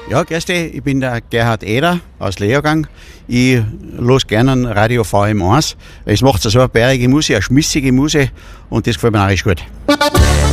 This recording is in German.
Ja, grüß dich, ich bin der Gerhard Eder aus Leogang. Ich los gerne an Radio VM1. Es macht so eine bärige Musik, eine schmissige Musik und das gefällt mir auch richtig gut.